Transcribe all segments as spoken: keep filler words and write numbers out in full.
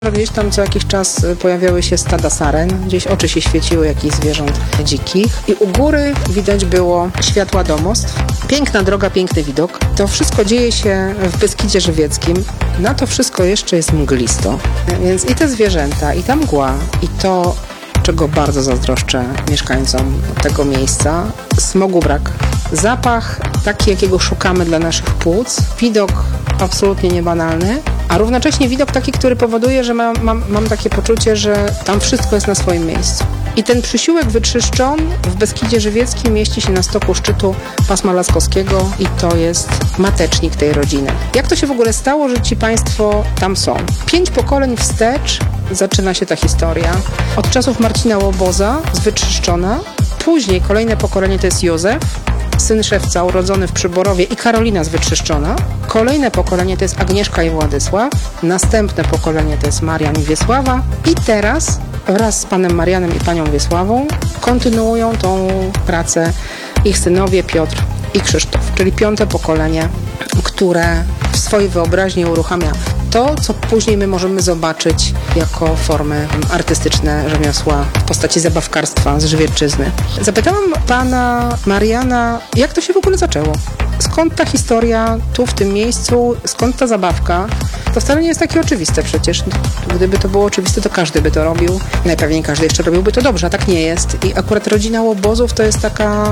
Gdzieś tam co jakiś czas pojawiały się stada saren, gdzieś oczy się świeciły jakichś zwierząt dzikich i u góry widać było światła domostw. Piękna droga, piękny widok. To wszystko dzieje się w Beskidzie Żywieckim. Na to wszystko jeszcze jest mglisto. Więc i te zwierzęta, i ta mgła, i to, czego bardzo zazdroszczę mieszkańcom tego miejsca, smogu brak. Zapach taki, jakiego szukamy dla naszych płuc. Widok absolutnie niebanalny, a równocześnie widok taki, który powoduje, że mam, mam, mam takie poczucie, że tam wszystko jest na swoim miejscu. I ten przysiłek wyczyszczon w Beskidzie Żywieckim mieści się na stoku szczytu pasma laskowskiego i to jest matecznik tej rodziny. Jak to się w ogóle stało, że ci państwo tam są? Pięć pokoleń wstecz zaczyna się ta historia. Od czasów Marcina Łoboza z Wyczyszczona. Później kolejne pokolenie to jest Józef, syn szewca urodzony w Przyborowie, i Karolina z Wyczyszczona. Kolejne pokolenie to jest Agnieszka i Władysław. Następne pokolenie to jest Marian i Wiesława. I teraz wraz z panem Marianem i panią Wiesławą kontynuują tą pracę ich synowie Piotr i Krzysztof, czyli piąte pokolenie, które w swojej wyobraźni uruchamia to, co później my możemy zobaczyć jako formy artystyczne rzemiosła w postaci zabawkarstwa z Żywiecczyzny. Zapytałam pana Mariana, jak to się w ogóle zaczęło? Skąd ta historia tu, w tym miejscu? Skąd ta zabawka? To wcale nie jest takie oczywiste przecież. Gdyby to było oczywiste, to każdy by to robił. Najpewniej każdy jeszcze robiłby to dobrze, a tak nie jest. I akurat rodzina Łobozów to jest taka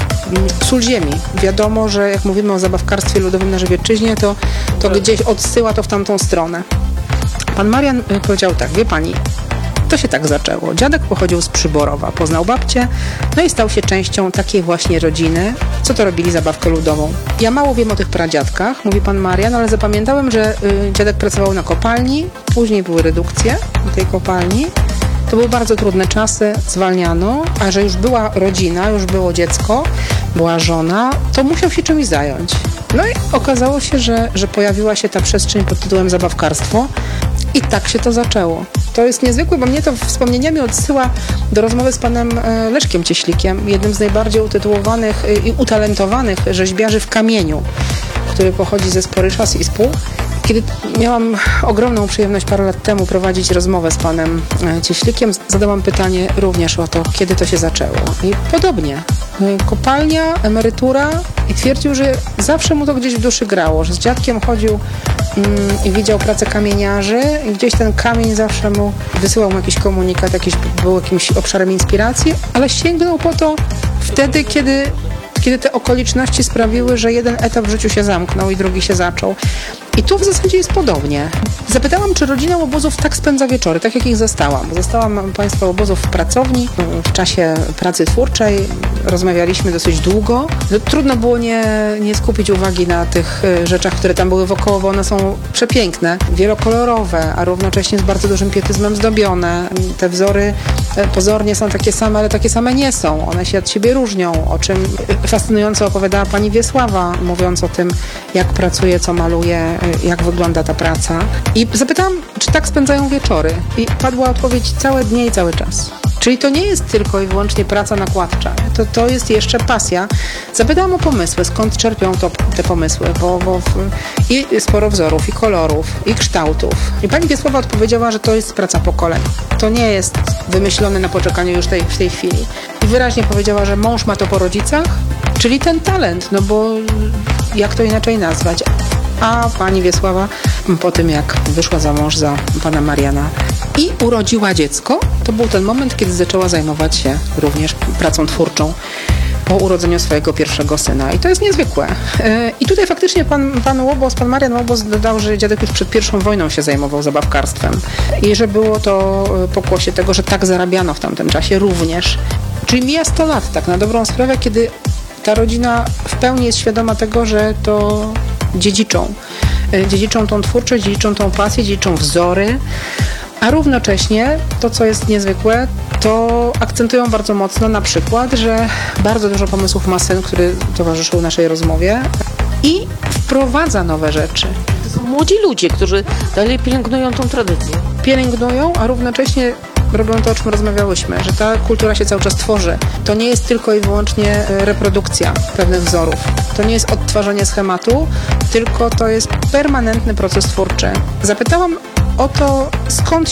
sól ziemi. Wiadomo, że jak mówimy o zabawkarstwie ludowym na Żywiecczyźnie, to, to gdzieś odsyła to w tamtą stronę. Pan Marian powiedział tak, wie pani, to się tak zaczęło. Dziadek pochodził z Przyborowa, poznał babcię, no i stał się częścią takiej właśnie rodziny, co to robili zabawkę ludową. Ja mało wiem o tych pradziadkach, mówi pan Marian, ale zapamiętałem, że y, dziadek pracował na kopalni, później były redukcje tej kopalni. To były bardzo trudne czasy, zwalniano, a że już była rodzina, już było dziecko, była żona, to musiał się czymś zająć. No i okazało się, że, że pojawiła się ta przestrzeń pod tytułem zabawkarstwo i tak się to zaczęło. To jest niezwykłe, bo mnie to wspomnieniami odsyła do rozmowy z panem Leszkiem Cieślikiem, jednym z najbardziej utytułowanych i utalentowanych rzeźbiarzy w kamieniu, który pochodzi ze Sporysza z Ispół. Kiedy miałam ogromną przyjemność parę lat temu prowadzić rozmowę z panem Cieślikiem, zadałam pytanie również o to, kiedy to się zaczęło. I podobnie. Kopalnia, emerytura, i twierdził, że zawsze mu to gdzieś w duszy grało, że z dziadkiem chodził mm, i widział pracę kamieniarzy i gdzieś ten kamień zawsze mu wysyłał mu jakiś komunikat, jakiś, był jakimś obszarem inspiracji, ale sięgnął po to wtedy, kiedy kiedy te okoliczności sprawiły, że jeden etap w życiu się zamknął i drugi się zaczął. I tu w zasadzie jest podobnie. Zapytałam, czy rodzina Łobozów tak spędza wieczory, tak jak ich zastałam. Zastałam państwa Łobozów w pracowni, w czasie pracy twórczej. Rozmawialiśmy dosyć długo. Trudno było nie, nie skupić uwagi na tych rzeczach, które tam były wokoło, bo one są przepiękne, wielokolorowe, a równocześnie z bardzo dużym pietyzmem zdobione. Te wzory pozornie są takie same, ale takie same nie są. One się od siebie różnią, o czym fascynująco opowiadała pani Wiesława, mówiąc o tym, jak pracuje, co maluje, jak wygląda ta praca. I zapytałam, czy tak spędzają wieczory. I padła odpowiedź: całe dnie i cały czas. Czyli to nie jest tylko i wyłącznie praca nakładcza. To, to jest jeszcze pasja. Zapytałam o pomysły, skąd czerpią to, te pomysły, bo, bo w, i sporo wzorów, i kolorów, i kształtów. I pani Wiesława odpowiedziała, że to jest praca pokoleń. To nie jest wymyślone na poczekaniu już tej, w tej chwili. I wyraźnie powiedziała, że mąż ma to po rodzicach, czyli ten talent, no bo jak to inaczej nazwać. A pani Wiesława po tym, jak wyszła za mąż za pana Mariana i urodziła dziecko, to był ten moment, kiedy zaczęła zajmować się również pracą twórczą po urodzeniu swojego pierwszego syna. I to jest niezwykłe. I tutaj faktycznie pan, pan Łobos, pan Marian Łobos dodał, że dziadek już przed pierwszą wojną się zajmował zabawkarstwem i że było to pokłosie tego, że tak zarabiano w tamtym czasie również. Czyli mija sto lat, tak na dobrą sprawę, kiedy ta rodzina w pełni jest świadoma tego, że to dziedziczą. Dziedziczą tą twórczość, dziedziczą tą pasję, dziedziczą wzory, a równocześnie to, co jest niezwykłe, to akcentują bardzo mocno na przykład, że bardzo dużo pomysłów ma syn, który towarzyszył naszej rozmowie i wprowadza nowe rzeczy. To są młodzi ludzie, którzy dalej pielęgnują tą tradycję. Pielęgnują, a równocześnie robią to, o czym rozmawiałyśmy, że ta kultura się cały czas tworzy. To nie jest tylko i wyłącznie reprodukcja pewnych wzorów. To nie jest odtwarzanie schematu, tylko to jest permanentny proces twórczy. Zapytałam o to, skąd